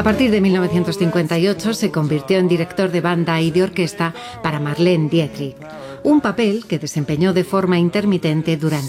A partir de 1958 se convirtió en director de banda y de orquesta para Marlene Dietrich, un papel que desempeñó de forma intermitente durante